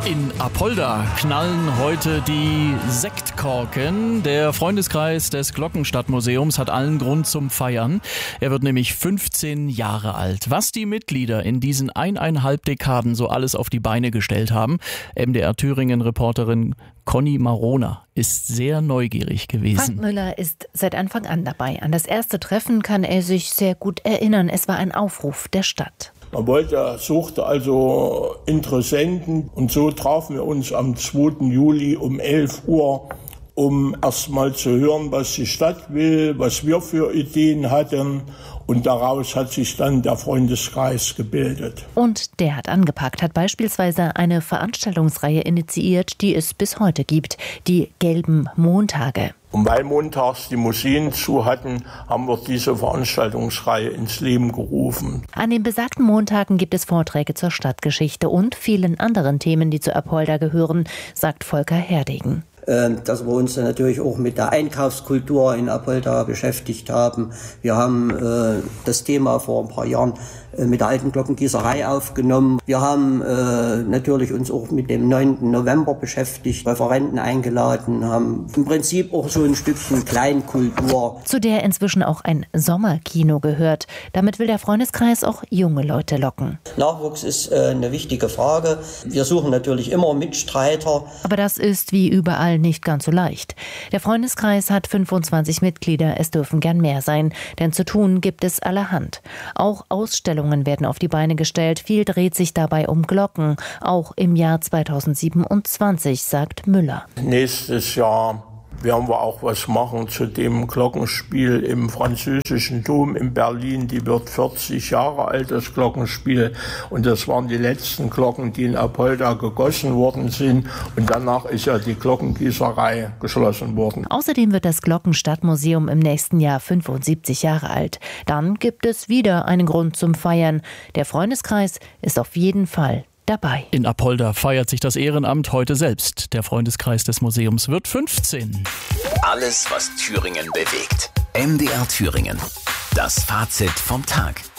In Apolda knallen heute die Sektkorken. Der Freundeskreis des Glockenstadtmuseums hat allen Grund zum Feiern. Er wird nämlich 15 Jahre alt. Was die Mitglieder in diesen 1,5 Dekaden so alles auf die Beine gestellt haben, MDR Thüringen-Reporterin Conny Marona ist sehr neugierig gewesen. Frank Müller ist seit Anfang an dabei. An das erste Treffen kann er sich sehr gut erinnern. Es war ein Aufruf der Stadt. Man suchte also Interessenten und so trafen wir uns am 2. Juli um 11 Uhr, um erstmal zu hören, was die Stadt will, was wir für Ideen hatten. Und daraus hat sich dann der Freundeskreis gebildet. Und der hat angepackt, hat beispielsweise eine Veranstaltungsreihe initiiert, die es bis heute gibt, die Gelben Montage. Und weil montags die Museen zu hatten, haben wir diese Veranstaltungsreihe ins Leben gerufen. An den besagten Montagen gibt es Vorträge zur Stadtgeschichte und vielen anderen Themen, die zu Apolda gehören, sagt Volker Herdegen. Dass wir uns natürlich auch mit der Einkaufskultur in Apolda beschäftigt haben. Wir haben das Thema vor ein paar Jahren mit der alten Glockengießerei aufgenommen. Wir haben natürlich uns auch mit dem 9. November beschäftigt, Referenten eingeladen, haben im Prinzip auch so ein Stückchen Kleinkultur. Zu der inzwischen auch ein Sommerkino gehört. Damit will der Freundeskreis auch junge Leute locken. Nachwuchs ist eine wichtige Frage. Wir suchen natürlich immer Mitstreiter. Aber das ist wie überall nicht ganz so leicht. Der Freundeskreis hat 25 Mitglieder, es dürfen gern mehr sein, denn zu tun gibt es allerhand. Auch Ausstellungen werden auf die Beine gestellt, viel dreht sich dabei um Glocken, auch im Jahr 2027, sagt Müller. Nächstes Jahr werden wir auch was machen zu dem Glockenspiel im Französischen Dom in Berlin. Die wird 40 Jahre alt, das Glockenspiel. Und das waren die letzten Glocken, die in Apolda gegossen worden sind. Und danach ist ja die Glockengießerei geschlossen worden. Außerdem wird das Glockenstadtmuseum im nächsten Jahr 75 Jahre alt. Dann gibt es wieder einen Grund zum Feiern. Der Freundeskreis ist auf jeden Fall dabei. In Apolda feiert sich das Ehrenamt heute selbst. Der Freundeskreis des Museums wird 15. Alles, was Thüringen bewegt. MDR Thüringen. Das Fazit vom Tag.